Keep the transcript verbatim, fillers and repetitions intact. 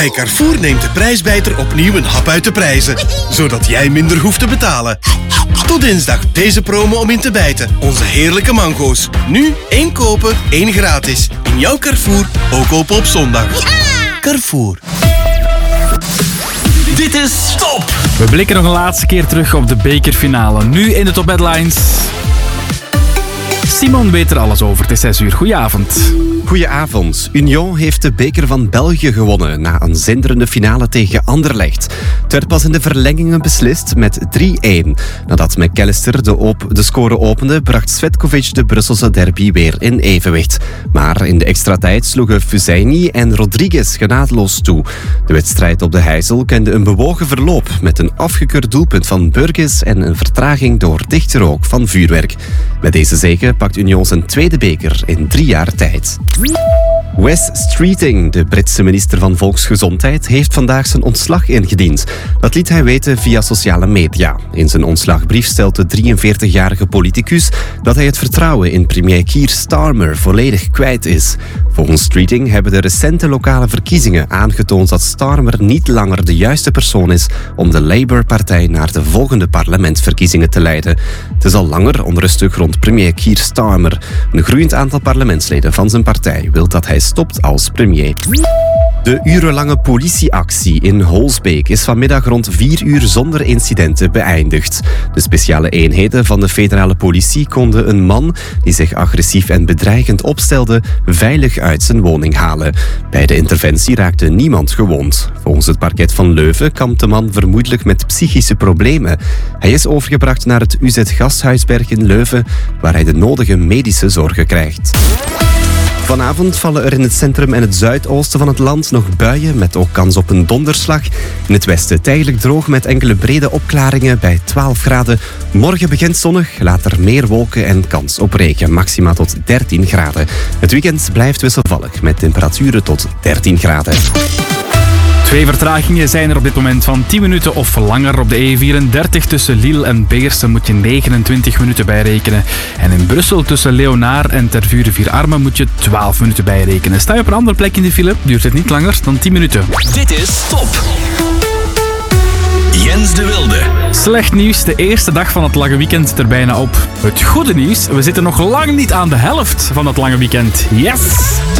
Bij Carrefour neemt de prijsbijter opnieuw een hap uit de prijzen, zodat jij minder hoeft te betalen. Tot dinsdag deze promo om in te bijten. Onze heerlijke mango's. Nu één kopen, één gratis. In jouw Carrefour, ook open op zondag. Ja! Carrefour. Dit is Top! We blikken nog een laatste keer terug op de bekerfinale. Nu in de Top Headlines. Simon weet er alles over. Het is zes uur. Goedenavond. Goedenavond. Union heeft de beker van België gewonnen na een zinderende finale tegen Anderlecht. Het werd pas in de verlengingen beslist met drie-één. Nadat McAllister de, op- de score opende, bracht Svetkovic de Brusselse derby weer in evenwicht. Maar in de extra tijd sloegen Fusaini en Rodriguez genadeloos toe. De wedstrijd op de Heysel kende een bewogen verloop met een afgekeurd doelpunt van Burgess en een vertraging door dichte rook van vuurwerk. Met deze zege pakt Union zijn tweede beker in drie jaar tijd. Wes Streeting, de Britse minister van Volksgezondheid, heeft vandaag zijn ontslag ingediend. Dat liet hij weten via sociale media. In zijn ontslagbrief stelt de drieënveertigjarige politicus dat hij het vertrouwen in premier Keir Starmer volledig kwijt is. Volgens Streeting hebben de recente lokale verkiezingen aangetoond dat Starmer niet langer de juiste persoon is om de Labour-partij naar de volgende parlementsverkiezingen te leiden. Het is al langer onrustig rond premier Keir Starmer. Een groeiend aantal parlementsleden van zijn partij wil dat hij stopt als premier. De urenlange politieactie in Holsbeek is vanmiddag rond vier uur zonder incidenten beëindigd. De speciale eenheden van de federale politie konden een man die zich agressief en bedreigend opstelde veilig uit zijn woning halen. Bij de interventie raakte niemand gewond. Volgens het parket van Leuven kampt de man vermoedelijk met psychische problemen. Hij is overgebracht naar het U Z Gasthuisberg in Leuven, waar hij de nodige medische zorgen krijgt. Vanavond vallen er in het centrum en het zuidoosten van het land nog buien met ook kans op een donderslag. In het westen tijdelijk droog met enkele brede opklaringen bij twaalf graden. Morgen begint zonnig, later meer wolken en kans op regen, maxima tot dertien graden. Het weekend blijft wisselvallig met temperaturen tot dertien graden. Twee vertragingen zijn er op dit moment van tien minuten of langer. Op de E vierendertig tussen Lille en Beersen moet je negenentwintig minuten bijrekenen. En in Brussel tussen Leonard en Tervuren-Vier-Armen moet je twaalf minuten bijrekenen. Sta je op een andere plek in de file, duurt het niet langer dan tien minuten. Dit is Top! Jens de Wilde. Slecht nieuws, de eerste dag van het lange weekend zit er bijna op. Het goede nieuws, we zitten nog lang niet aan de helft van het lange weekend. Yes!